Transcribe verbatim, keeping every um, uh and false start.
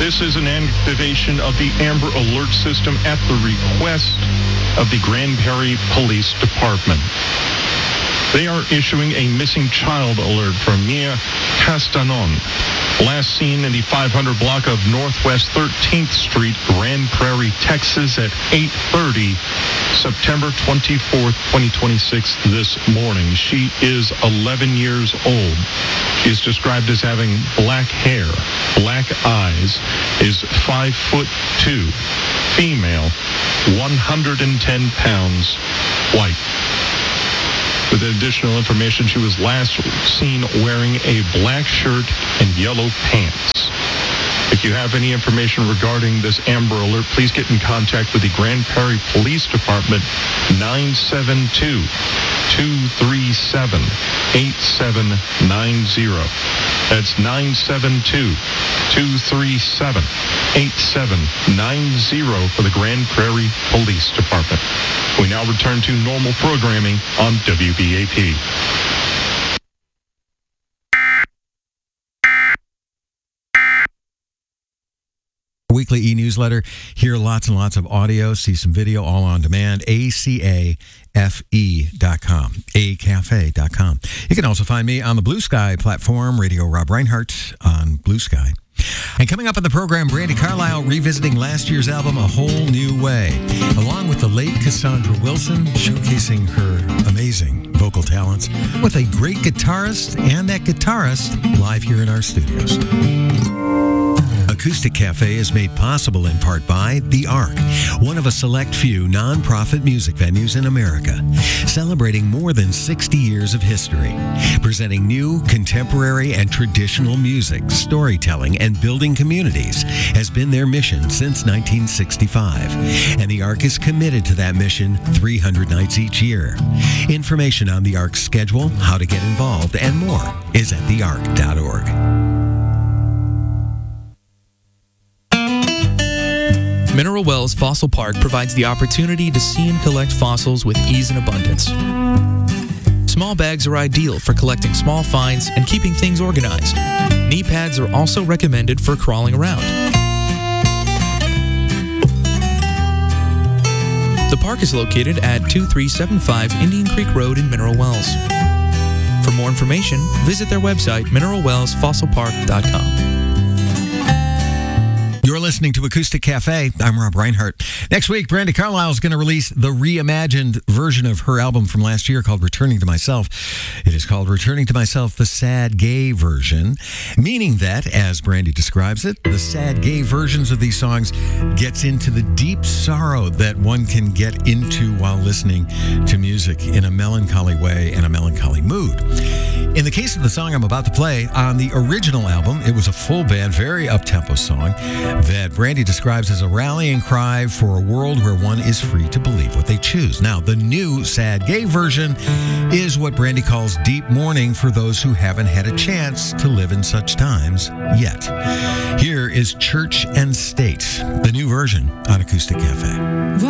This is an activation of the Amber Alert system at the request of the Grand Prairie Police Department. They are issuing a missing child alert from Mia Castanon, last seen in the five hundred block of Northwest thirteenth Street, Grand Prairie, Texas at eight thirty, September twenty-fourth, twenty twenty-six, this morning. She is eleven years old. She is described as having black hair, black eyes, is five foot two, female, one hundred ten pounds, white. With additional information, she was last seen wearing a black shirt and yellow pants. If you have any information regarding this Amber Alert, please get in contact with the Grand Prairie Police Department, nine seven two, two three seven, eight seven nine zero. That's nine seven two, two three seven, eight seven nine zero for the Grand Prairie Police Department. We now return to normal programming on W B A P. Weekly e-newsletter. Hear lots and lots of audio, see some video, all on demand. A C A F E dot com, a cafe dot com. You can also find me on the Blue Sky platform, Radio Rob Reinhardt on Blue Sky. And coming up on the program, Brandi Carlile revisiting last year's album, A Whole New Way, along with the late Cassandra Wilson, showcasing her amazing vocal talents with a great guitarist and that guitarist live here in our studios. Acoustic Cafe is made possible in part by The Ark, one of a select few nonprofit music venues in America, celebrating more than sixty years of history, presenting new, contemporary, and traditional music, storytelling, and building communities has been their mission since nineteen sixty-five, and The Ark is committed to that mission three hundred nights each year. Information on The Ark's schedule, how to get involved, and more is at the ark dot org. Mineral Wells Fossil Park provides the opportunity to see and collect fossils with ease and abundance. Small bags are ideal for collecting small finds and keeping things organized. Knee pads are also recommended for crawling around. The park is located at two three seven five Indian Creek Road in Mineral Wells. For more information, visit their website, mineral wells fossil park dot com. You're listening to Acoustic Cafe. I'm Rob Reinhardt. Next week, Brandi Carlile is going to release the reimagined version of her album from last year called Returning to Myself. It is called Returning to Myself, the sad gay version, meaning that, as Brandi describes it, the sad gay versions of these songs gets into the deep sorrow that one can get into while listening to music in a melancholy way and a melancholy mood. In the case of the song I'm about to play, on the original album, it was a full band, very up-tempo song that Brandi describes as a rallying cry for a world where one is free to believe what they choose. Now, the new sad gay version is what Brandi calls deep mourning for those who haven't had a chance to live in such times yet. Here is Church and State, the new version on Acoustic Cafe.